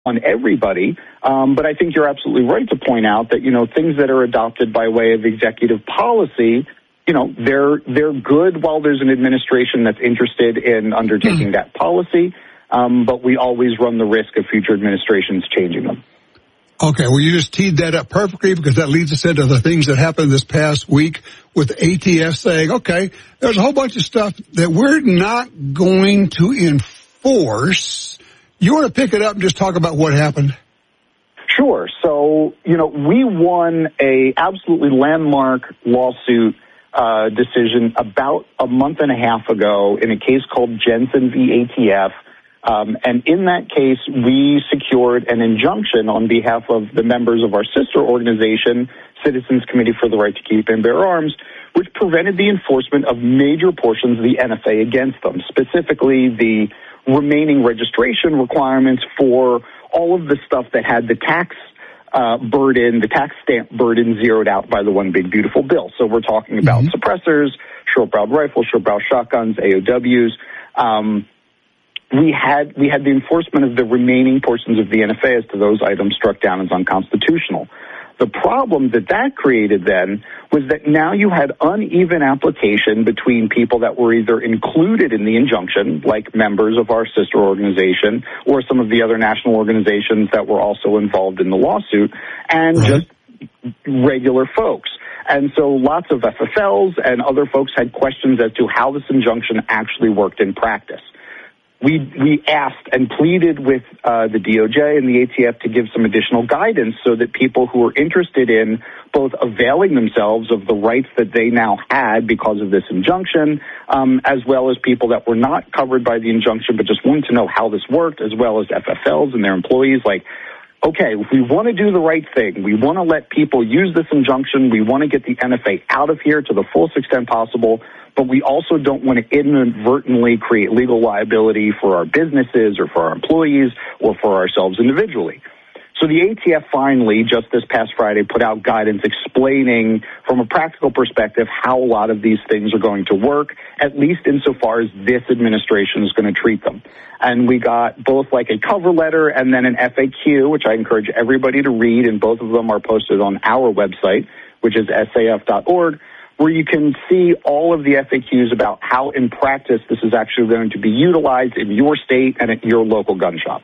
on everybody. But I think you're absolutely right to point out that, things that are adopted by way of executive policy, they're good while there's an administration that's interested in undertaking that policy. But we always run the risk of future administrations changing them. Okay, well, you just teed that up perfectly, because that leads us into the things that happened this past week with ATF saying, okay, there's a whole bunch of stuff that we're not going to enforce. You want to pick it up and just talk about what happened? Sure. So, we won a absolutely landmark lawsuit decision about a month and a half ago in a case called Jensen v. ATF. And in that case, we secured an injunction on behalf of the members of our sister organization, Citizens Committee for the Right to Keep and Bear Arms, which prevented the enforcement of major portions of the NFA against them, specifically the remaining registration requirements for all of the stuff that had the tax burden, the tax stamp burden zeroed out by the One Big Beautiful Bill. So we're talking about suppressors, short-barreled rifles, short-barrel shotguns, AOWs. We had the enforcement of the remaining portions of the NFA as to those items struck down as unconstitutional. The problem that created then was that now you had uneven application between people that were either included in the injunction, like members of our sister organization, or some of the other national organizations that were also involved in the lawsuit, and just regular folks. And so lots of FFLs and other folks had questions as to how this injunction actually worked in practice. We asked and pleaded with the DOJ and the ATF to give some additional guidance so that people who were interested in both availing themselves of the rights that they now had because of this injunction, as well as people that were not covered by the injunction but just wanted to know how this worked, as well as FFLs and their employees, okay, if we want to do the right thing, we want to let people use this injunction, we want to get the NFA out of here to the fullest extent possible, but we also don't want to inadvertently create legal liability for our businesses or for our employees or for ourselves individually. So the ATF finally, just this past Friday, put out guidance explaining from a practical perspective how a lot of these things are going to work, at least insofar as this administration is going to treat them. And we got both a cover letter and then an FAQ, which I encourage everybody to read, and both of them are posted on our website, which is saf.org, where you can see all of the FAQs about how in practice this is actually going to be utilized in your state and at your local gun shop.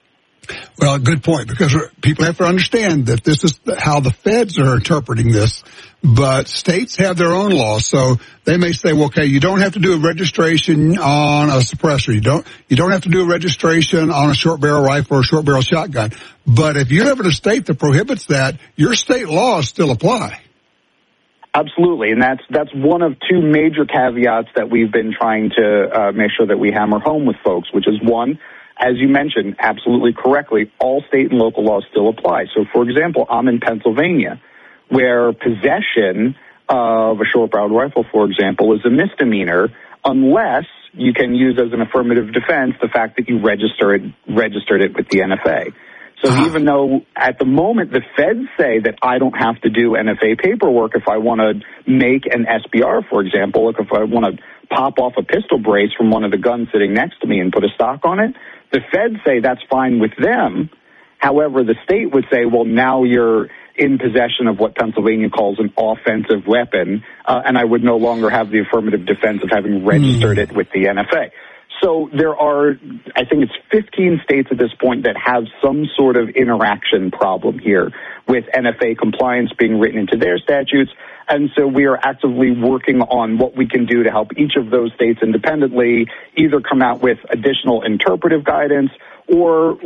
Well, good point, because people have to understand that this is how the feds are interpreting this, but states have their own laws. So they may say, well, okay, you don't have to do a registration on a suppressor. You don't have to do a registration on a short barrel rifle or a short barrel shotgun. But if you live in a state that prohibits that, your state laws still apply. Absolutely, and that's one of two major caveats that we've been trying to make sure that we hammer home with folks, which is one, as you mentioned absolutely correctly, all state and local laws still apply. So, for example, I'm in Pennsylvania, where possession of a short-barreled rifle, for example, is a misdemeanor unless you can use as an affirmative defense the fact that you registered it with the NFA. So even though at the moment the feds say that I don't have to do NFA paperwork if I want to make an SBR, for example, like if I want to pop off a pistol brace from one of the guns sitting next to me and put a stock on it, the feds say that's fine with them. However, the state would say, well, now you're in possession of what Pennsylvania calls an offensive weapon, and I would no longer have the affirmative defense of having registered it with the NFA. So there are, I think it's 15 states at this point that have some sort of interaction problem here with NFA compliance being written into their statutes. And so we are actively working on what we can do to help each of those states independently either come out with additional interpretive guidance or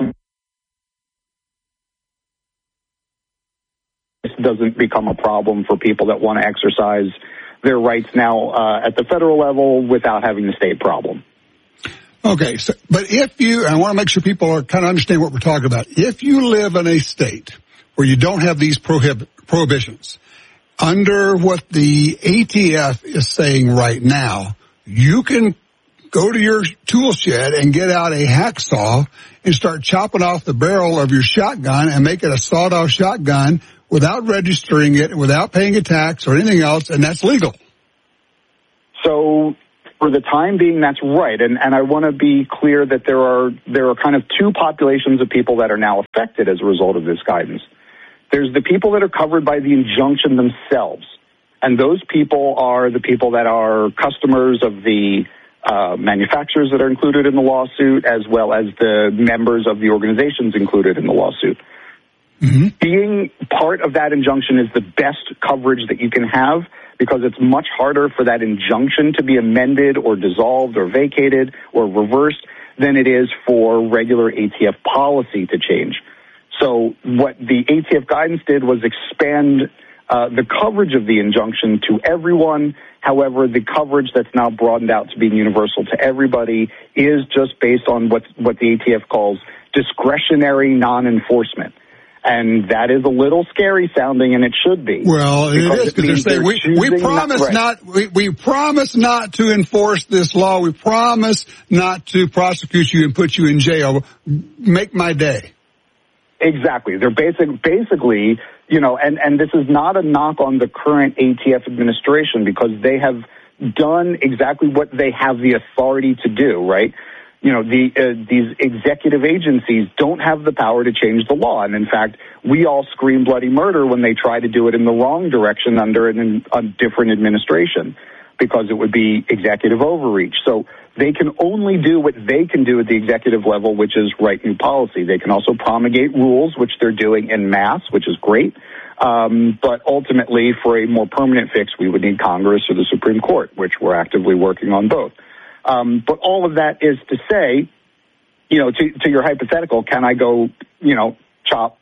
this doesn't become a problem for people that want to exercise their rights now at the federal level without having the state problem. Okay, so, but if you, and I want to make sure people are kind of understand what we're talking about. If you live in a state where you don't have these prohibitions, under what the ATF is saying right now, you can go to your tool shed and get out a hacksaw and start chopping off the barrel of your shotgun and make it a sawed-off shotgun without registering it, without paying a tax or anything else, and that's legal. So For the time being, that's right. And I want to be clear that there are kind of two populations of people that are now affected as a result of this guidance. There's the people that are covered by the injunction themselves. And those people are the people that are customers of the manufacturers that are included in the lawsuit, as well as the members of the organizations included in the lawsuit. Mm-hmm. Being part of that injunction is the best coverage that you can have, because it's much harder for that injunction to be amended or dissolved or vacated or reversed than it is for regular ATF policy to change. So what the ATF guidance did was expand the coverage of the injunction to everyone. However, the coverage that's now broadened out to being universal to everybody is just based on what the ATF calls discretionary non-enforcement. And that is a little scary sounding, and it should be. Well, it is, because they're saying we promise not to enforce this law. We promise not to prosecute you and put you in jail. Make my day. Exactly. They're basically, and this is not a knock on the current ATF administration, because they have done exactly what they have the authority to do, right? These executive agencies don't have the power to change the law. And in fact, we all scream bloody murder when they try to do it in the wrong direction under a different administration, because it would be executive overreach. So they can only do what they can do at the executive level, which is write new policy. They can also promulgate rules, which they're doing en masse, which is great. But ultimately, for a more permanent fix, we would need Congress or the Supreme Court, which we're actively working on both. But all of that is to say, to your hypothetical, can I go chop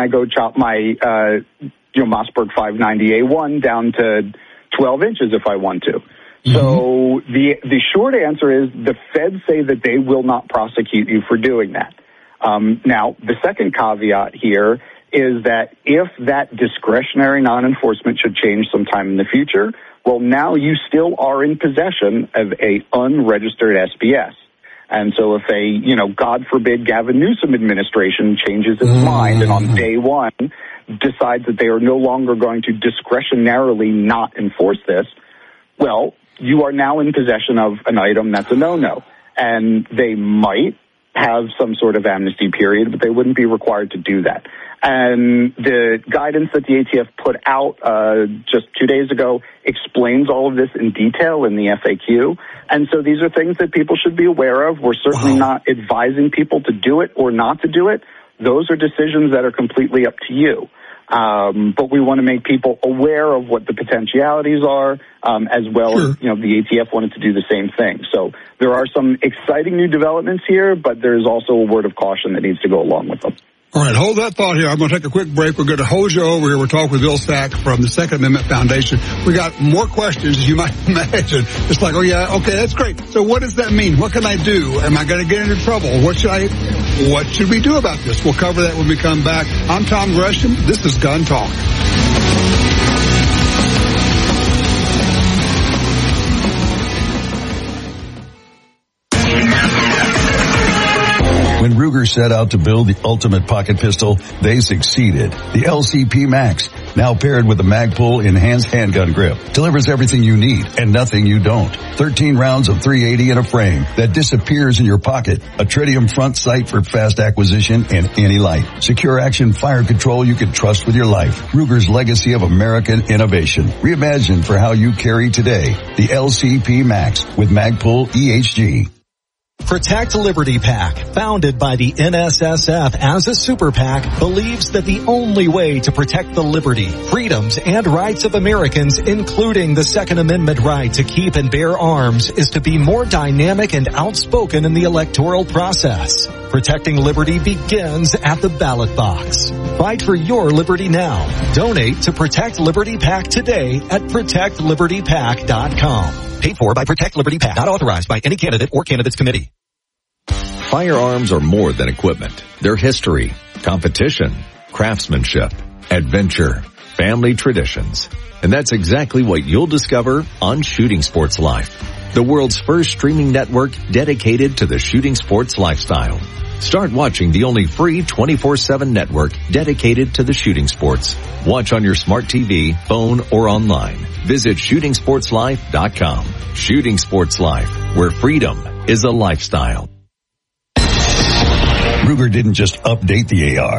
my, Mossberg 590A1 down to 12 inches if I want to? Mm-hmm. So the short answer is the feds say that they will not prosecute you for doing that. Now, the second caveat here is that if that discretionary non-enforcement should change sometime in the future, well, now you still are in possession of a unregistered SBS. And so if God forbid, Gavin Newsom administration changes its mind and on day one decides that they are no longer going to discretionarily not enforce this, well, you are now in possession of an item that's a no-no. And they might have some sort of amnesty period, but they wouldn't be required to do that. And the guidance that the ATF put out just 2 days ago explains all of this in detail in the FAQ. And so these are things that people should be aware of. We're certainly not advising people to do it or not to do it. Those are decisions that are completely up to you. But we want to make people aware of what the potentialities are, as well as, the ATF wanted to do the same thing. So there are some exciting new developments here, but there's also a word of caution that needs to go along with them. All right, hold that thought here. I'm going to take a quick break. We're going to hold you over here. We're talking with Bill Sack from the Second Amendment Foundation. We got more questions, as you might imagine. It's like, okay, that's great. So what does that mean? What can I do? Am I going to get into trouble? What should we do about this? We'll cover that when we come back. I'm Tom Gresham. This is Gun Talk. When Ruger set out to build the ultimate pocket pistol, they succeeded. The LCP Max, now paired with the Magpul enhanced handgun grip, delivers everything you need and nothing you don't. 13 rounds of .380 in a frame that disappears in your pocket. A tritium front sight for fast acquisition and any light. Secure action fire control you can trust with your life. Ruger's legacy of American innovation. Reimagined for how you carry today. The LCP Max with Magpul EHG. Protect Liberty PAC, founded by the NSSF as a super PAC, believes that the only way to protect the liberty, freedoms, and rights of Americans, including the Second Amendment right to keep and bear arms, is to be more dynamic and outspoken in the electoral process. Protecting liberty begins at the ballot box. Fight for your liberty now. Donate to Protect Liberty PAC today at ProtectLibertyPAC.com. Paid for by Protect Liberty PAC. Not authorized by any candidate or candidates committee. Firearms are more than equipment. They're history, competition, craftsmanship, adventure, family traditions. And that's exactly what you'll discover on Shooting Sports Life. the world's first streaming network dedicated to the shooting sports lifestyle. Start watching the only free 24/7 network dedicated to the shooting sports. Watch on your smart TV, phone, or online. Visit shootingsportslife.com. Shooting Sports Life, where freedom is a lifestyle. Ruger didn't just update the AR.